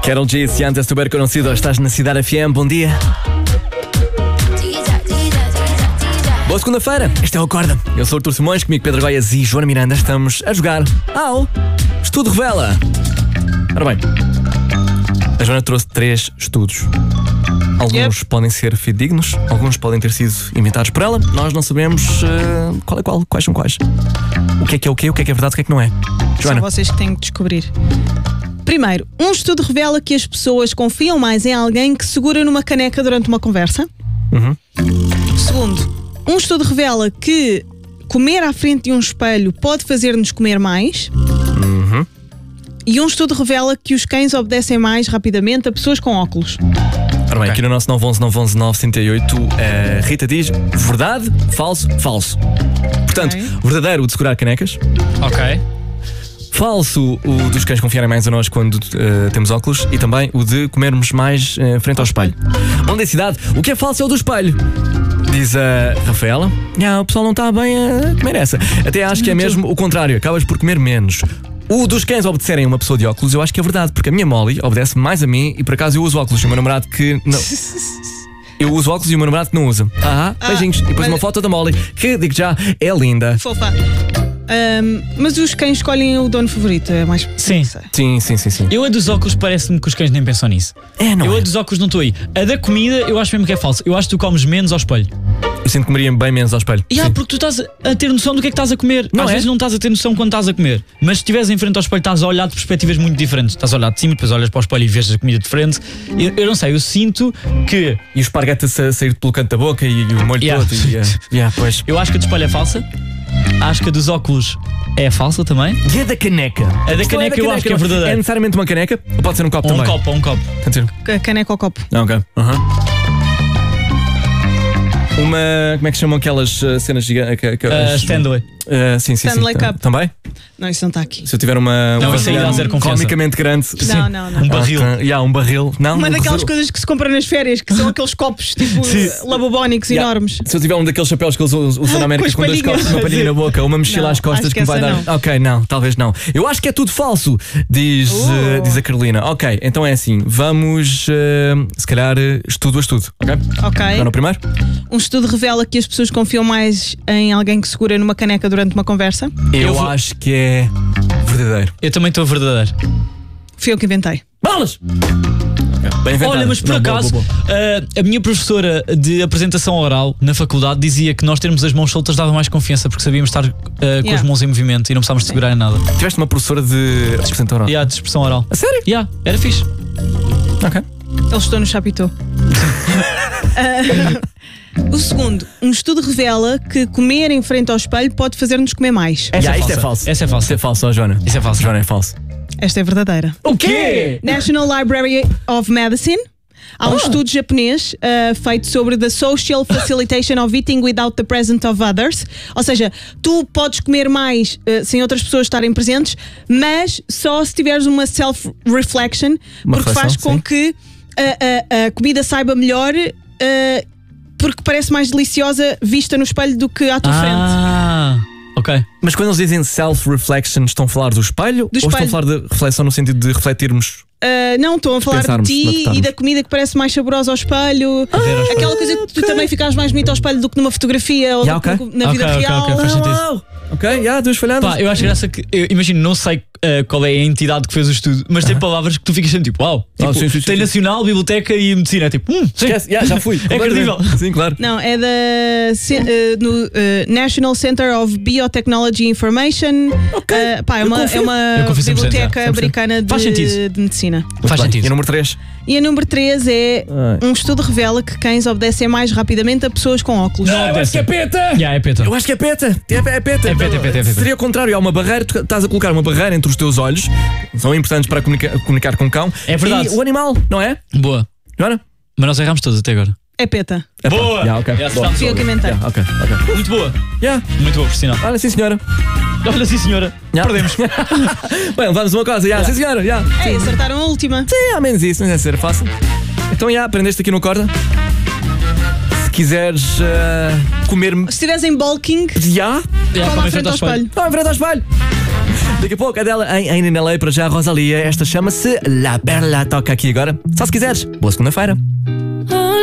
Karol G, se antes super conocido, estás na Cidade FM, bom dia. Boa segunda-feira, este é o Acorda. Eu sou o Artur Simões, comigo Pedro Goiás e Joana Miranda. Estamos a jogar ao Estudo Revela. Ora bem, a Joana trouxe 3 estudos. Alguns podem ser fidedignos, alguns podem ter sido inventados por ela. Nós não sabemos qual é qual, quais são quais. O que é o quê, o que é verdade, o que é que não é. Joana. São vocês que têm que descobrir. Primeiro, um estudo revela que as pessoas confiam mais em alguém que segura numa caneca durante uma conversa. Segundo, um estudo revela que comer à frente de um espelho pode fazer-nos comer mais. E um estudo revela que os cães obedecem mais rapidamente a pessoas com óculos. Ora bem, aqui no nosso 911-911-908, a Rita diz verdade, falso, falso. Portanto, verdadeiro, o de segurar canecas. Ok. Falso, o dos cães confiarem mais a nós quando temos óculos. E também o de comermos mais frente ao espelho. Onde é cidade? O que é falso é o do espelho. Diz a Rafaela. O pessoal não está bem a comer essa. Até acho que é mesmo o contrário. Acabas por comer menos. O dos cães obedecerem a uma pessoa de óculos, eu acho que é verdade. Porque a minha Molly obedece mais a mim. E por acaso eu uso óculos. E o meu namorado que não... Eu uso óculos e o meu namorado que não usa. Beijinhos. E depois uma foto da Molly, que, digo já, é linda. Fofa. Mas os cães escolhem o dono favorito, é mais... Sim. Sim. Eu a dos óculos parece-me que os cães nem pensam nisso. Eu a dos óculos não estou aí. A da comida eu acho mesmo que é falso. Eu acho que tu comes menos ao espelho. Eu sinto que comeria bem menos ao espelho. Porque tu estás a ter noção do que é que estás a comer. Às vezes não estás a ter noção quando estás a comer. Mas se estiveres em frente ao espelho estás a olhar de perspectivas muito diferentes. Estás a olhar de cima, depois olhas para o espelho e vês a comida de frente. Eu não sei, eu sinto que... E o esparguete a sair pelo canto da boca e o molho todo. Pois. Eu acho que a do espelho é falsa. Acho que a dos óculos é falsa também. E a da caneca? A da caneca eu acho que é verdadeira. É necessariamente uma caneca? Ou pode ser um copo também? Um copo. Caneca ou copo. Ok. Uma... Como é que chamam aquelas cenas gigantes? Stanley. Sim. Stanley Cup. Também? Não, isso não está aqui. Se eu tiver uma isso aí dá zero confiança. comicamente grande. Não. Um barril. Um barril. Não, uma daquelas coisas que se compra nas férias, que são aqueles copos tipo labobónicos enormes. Se eu tiver um daqueles chapéus que eles usam na América com 2 copos, uma palhinha na boca, uma mochila às costas que me vai dar. Ok, não, talvez não. Eu acho que é tudo falso, diz a Carolina. Ok, então é assim. Vamos, se calhar, estudo a estudo. Ok? Vai no primeiro? Um estudo revela que as pessoas confiam mais em alguém que segura numa caneca durante uma conversa. Eu acho que é verdadeiro. Eu também estou verdadeiro. Fui eu que inventei. Bolas! Bem inventado. Olha, mas por acaso, a minha professora de apresentação oral na faculdade dizia que nós termos as mãos soltas dava mais confiança porque sabíamos estar com as mãos em movimento e não precisávamos de segurar em nada. Tiveste uma professora de apresentação oral? De expressão oral. A sério? Era fixe. Ok. Ele estou no chapitão. O segundo, um estudo revela que comer em frente ao espelho pode fazer-nos comer mais. Isto é falso. Essa é falsa. Isso é falso, Joana. Isso é falso. Joana, é falso. Esta é verdadeira. O quê? National Library of Medicine. Há um estudo japonês feito sobre the social facilitation of eating without the presence of others. Ou seja, tu podes comer mais sem outras pessoas estarem presentes, mas só se tiveres uma self-reflection, porque faz com que a comida saiba melhor, porque parece mais deliciosa vista no espelho do que à tua frente. Ok. Mas quando eles dizem self-reflection, estão a falar do espelho? Ou estão a falar de reflexão no sentido de refletirmos? Não, estou a falar de ti e da comida que parece mais saborosa ao espelho. Aquela coisa que tu também ficas mais bonito ao espelho do que numa fotografia ou na vida real. Ok, faz sentido. Duas falhadas. Eu acho graça que, imagino, não sei qual é a entidade que fez o estudo, mas tem palavras que tu ficas sempre tipo, uau. Tipo, tem Nacional, Biblioteca e Medicina. É tipo, esquece, já fui. É credível. Sim, claro. Não, é no National Center of Biotechnology Information. É uma biblioteca americana de medicina. Faz sentido. E a número 3? E a número 3 é um estudo revela que cães obedecem mais rapidamente a pessoas com óculos. Não, eu acho que é peta! É peta. Eu acho que é peta. É peta. Seria o contrário, há uma barreira, tu estás a colocar uma barreira entre os teus olhos, são importantes para comunicar com o cão. É verdade. E o animal, não é? Boa. Joana? Mas nós erramos todos até agora. É peta. Boa! Fui eu que inventei. Muito boa. Muito boa, por sinal. Olha, sim, senhora. Perdemos. Bem, vamos uma coisa. Sim, senhora. Acertaram a última. Sim, ao menos isso, não é ser fácil. Então, aprendeste aqui no Acorda? Se quiseres comer... Se estiveres em bulking... Come à frente ao espelho. Come à frente ao espelho. Daqui a pouco a dela em Ainda na Lei, para já a Rosalia. Esta chama-se La Perla, toca aqui agora. Só se quiseres. Boa segunda-feira.